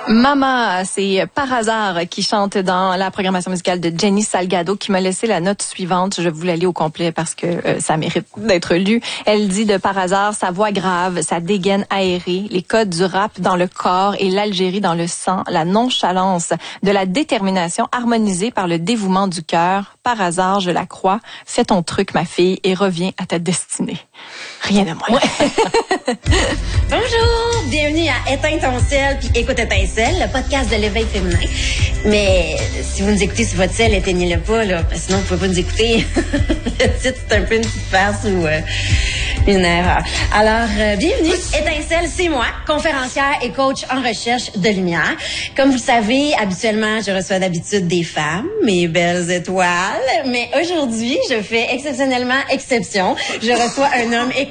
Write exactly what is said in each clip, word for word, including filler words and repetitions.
Mama, c'est Par hasard qui chante dans la programmation musicale de Jenny Salgado qui m'a laissé la note suivante. Je vais vous la lire au complet parce que euh, ça mérite d'être lu. Elle dit de Par hasard, sa voix grave, sa dégaine aérée, les codes du rap dans le corps et l'Algérie dans le sang, la nonchalance de la détermination harmonisée par le dévouement du cœur. Par hasard, je la crois. Fais ton truc, ma fille, et reviens à ta destinée. Rien de moins. Ouais. Bonjour, bienvenue à Éteins ton ciel puis Écoute Étincelle, le podcast de l'éveil féminin. Mais si vous nous écoutez sur votre ciel, éteignez-le pas, là, parce que sinon vous pouvez pas nous écouter. Le titre, c'est un peu une petite farce ou euh, une erreur. Alors, euh, bienvenue. Étincelle, c'est moi, conférencière et coach en recherche de lumière. Comme vous le savez, habituellement, je reçois d'habitude des femmes, mes belles étoiles. Mais aujourd'hui, je fais exceptionnellement exception. Je reçois un homme ex-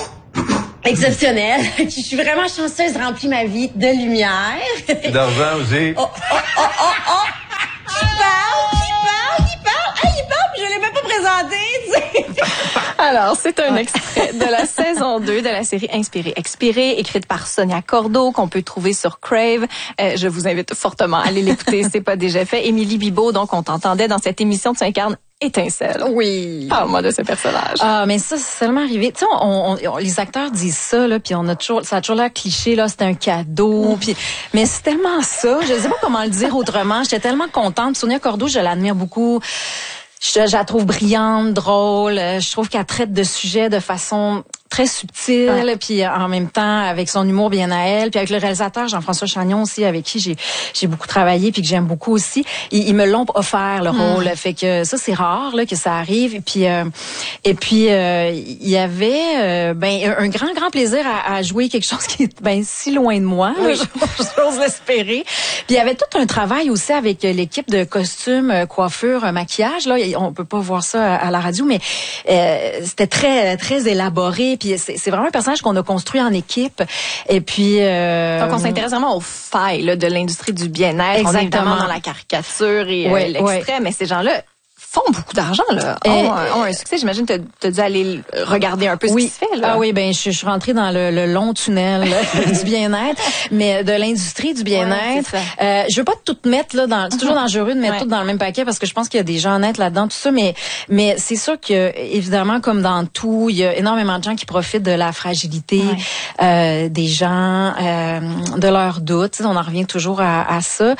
exceptionnel. Je suis vraiment chanceuse, remplit ma vie de lumière. D'argent aussi. Oh, oh, oh, oh, oh. Qui parle? Qui parle? Qui parle? Ah, il parle, puis je l'ai même pas présenté, tu sais. Alors, c'est un extrait de la saison deux de la série Inspiré, Expiré, écrite par Sonia Cordeau, qu'on peut trouver sur Crave. Euh, je vous invite fortement à aller l'écouter, c'est pas déjà fait. Émilie Bibeau, donc, on t'entendait dans cette émission, tu incarnes Étincelle. Oui. Parle-moi de ce personnage. Ah, mais ça, c'est seulement arrivé. Tu sais, on, on, on, les acteurs disent ça, là, puis on a toujours, ça a toujours l'air cliché, là, c'est un cadeau, puis, mais c'est tellement ça. Je sais pas comment le dire autrement. J'étais tellement contente. Sonia Cordeau, je l'admire beaucoup. Je, je la trouve brillante, drôle. Je trouve qu'elle traite de sujets de façon très subtile, ouais. Puis en même temps avec son humour bien à elle, puis avec le réalisateur Jean-François Chagnon aussi, avec qui j'ai j'ai beaucoup travaillé puis que j'aime beaucoup aussi. Ils, ils me l'ont offert le rôle, mmh. Fait que ça c'est rare là que ça arrive. Et puis euh, et puis euh, il y avait euh, ben un grand grand plaisir à, à jouer quelque chose qui est ben si loin de moi, oui. J'ose l'espérer. Puis il y avait tout un travail aussi avec l'équipe de costumes, coiffure, maquillage là. On peut pas voir ça à, à la radio, mais euh, c'était très très élaboré. Puis c'est, c'est vraiment un personnage qu'on a construit en équipe. Et puis euh, donc on s'intéresse vraiment aux failles là, de l'industrie du bien-être. Exactement. On est évidemment dans la caricature et ouais, euh, l'extrait, ouais. Mais ces gens-là font beaucoup d'argent là, ont, euh, ont un succès. J'imagine que tu as dû aller regarder un peu oui. ce qui se fait là. Ah oui, ben je, je suis rentrée dans le, le long tunnel du bien-être, mais de l'industrie du bien-être. Ouais, euh, je veux pas tout mettre là dans. C'est toujours dangereux de mettre ouais. tout dans le même paquet parce que je pense qu'il y a des gens honnêtes là-dedans, tout ça. Mais mais c'est sûr que évidemment comme dans tout, il y a énormément de gens qui profitent de la fragilité ouais. euh, des gens, euh, de leurs doutes. On en revient toujours à, à ça.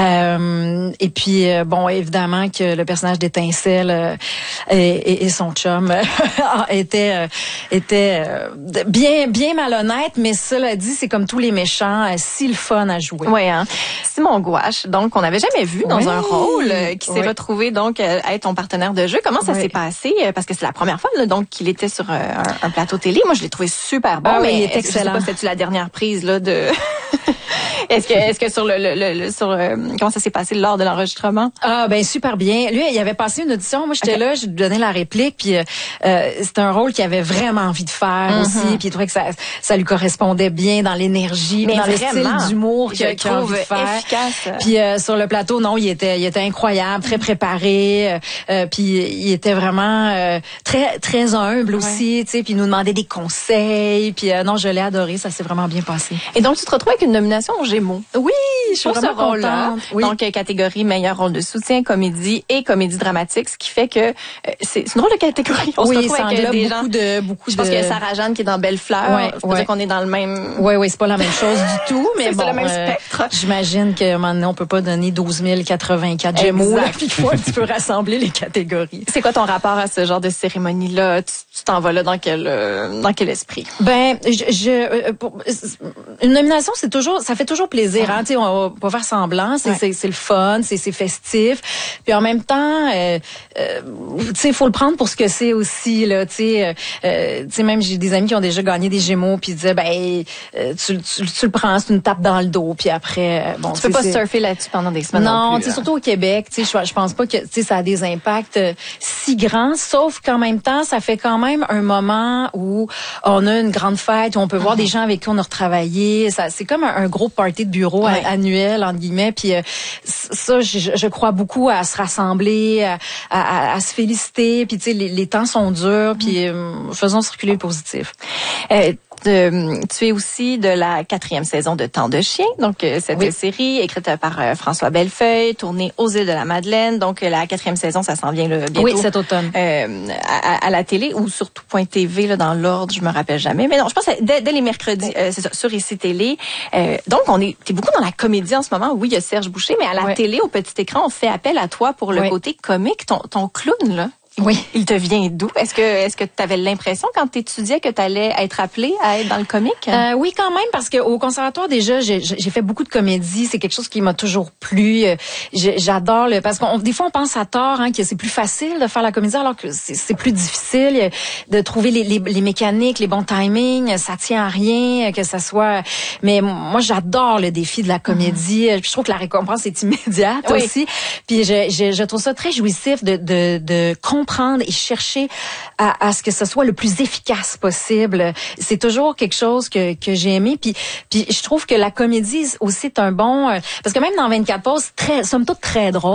Euh, et puis bon, évidemment que le personnage d'Étincelle euh, et, et, et son chum euh, était euh, était euh, bien bien malhonnête, mais cela dit, c'est comme tous les méchants, euh, si le fun à jouer. Oui, hein. Simon Gouache, donc on n'avait jamais vu dans oui. un rôle euh, qui s'est oui. retrouvé donc euh, être ton partenaire de jeu. Comment ça oui. s'est passé? Parce que c'est la première fois là, donc qu'il était sur euh, un, un plateau télé. Moi, je l'ai trouvé super bon. Ah, mais oui, il est excellent. Je sais pas, c'était la dernière prise là de. Est-ce que, est-ce que sur le, le, le sur euh, comment ça s'est passé lors de l'enregistrement? Ah ben super bien. Lui, il avait passé une audition. Moi, j'étais okay. là, je lui donnais la réplique, puis euh, c'était un rôle qu'il avait vraiment envie de faire mm-hmm. aussi, puis il trouvait que ça, ça lui correspondait bien dans l'énergie, mais dans vraiment, le style d'humour qu'il, qu'il a envie de faire. Efficace. Puis euh, sur le plateau, non, il était, il était incroyable, très préparé, euh, puis il était vraiment euh, très, très humble ouais. aussi, tu sais, puis il nous demandait des conseils, puis euh, non, je l'ai adoré, ça s'est vraiment bien passé. Et donc tu te retrouves avec une nomination aux Gémeaux. Oui, je suis vraiment contente. Oui. Donc catégorie meilleur rôle de soutien, comédie et comédie dramatique, ce qui fait que euh, c'est, c'est une drôle de catégorie. On oui, se retrouve avec des beaucoup gens, de beaucoup je de. pense qu'il y a Sarah Jeanne qui est dans Belle Fleur. Ouais, ça veut ouais. dire qu'on est dans le même. Oui, oui, c'est pas la même chose du tout, mais c'est bon. C'est le même spectre. Euh, j'imagine que maintenant on peut pas donner douze mille quatre-vingt-quatre Gémeaux. Puis il faut un petit peu rassembler les catégories. C'est quoi ton rapport à ce genre de cérémonie là? Tu, tu t'en vas là dans quel euh, dans quel esprit? Ben, je, je euh, pour, une nomination, c'est toujours, ça fait toujours plaisir. Hein, tu sais, on va pas faire semblant. C'est, ouais. c'est, c'est le fun, c'est, c'est festif. Puis en même temps, euh, euh, tu sais, faut le prendre pour ce que c'est aussi là. Tu sais, euh, tu sais, même j'ai des amis qui ont déjà gagné des Gémeaux, puis ils disaient, ben, euh, tu, tu, tu le prends, c'est une tape dans le dos. Puis après, euh, bon, tu peux pas c'est... surfer là-dessus pendant des semaines. Non, non tu sais, surtout au Québec, tu sais, je, je pense pas que, tu sais, ça a des impacts euh, si grands. Sauf qu'en même temps, ça fait quand même un moment où on a une grande fête, où on peut mm-hmm. voir des gens avec qui on a retravaillé. Ça, c'est comme un, un gros party party de bureau ouais. annuel, entre guillemets. Puis euh, ça, je, je crois beaucoup à se rassembler, à, à, à se féliciter. Puis tu sais, les, les temps sont durs. Puis euh, faisons circuler le positif. Euh, De, tu es aussi de la quatrième saison de Temps de chien, donc euh, cette oui. série écrite par euh, François Bellefeuille, tournée aux Îles de la Madeleine. Donc euh, la quatrième saison, ça s'en vient là, bientôt. Oui, cet automne. Euh, à, à la télé ou sur tout point T V là, dans l'ordre, je me rappelle jamais. Mais non, je pense que dès, dès les mercredis, euh, c'est ça, sur Ici Télé. Euh, donc on est, t'es beaucoup dans la comédie en ce moment. Oui, il y a Serge Boucher, mais à la oui. télé, au petit écran, on fait appel à toi pour le oui. côté comique. Ton, ton clown là. Oui. Il te vient d'où? Est-ce que est-ce que tu avais l'impression quand tu étudiais que tu allais être appelée à être dans le comique? Euh, oui, quand même, parce que au conservatoire déjà, j'ai, j'ai fait beaucoup de comédie. C'est quelque chose qui m'a toujours plu. J'adore le parce qu'on des fois on pense à tort hein, que c'est plus facile de faire la comédie alors que c'est, c'est plus difficile de trouver les, les, les mécaniques, les bons timings. Ça tient à rien que ça soit. Mais moi, j'adore le défi de la comédie. Mm-hmm. Je trouve que la récompense est immédiate oui. aussi. Puis je, je, je trouve ça très jouissif de de, de comprendre et chercher à, à ce que ce soit le plus efficace possible. C'est toujours quelque chose que, que j'ai aimé. Puis, puis je trouve que la comédie aussi est un bon... Parce que même dans vingt-quatre pauses, très, somme toute très drôle.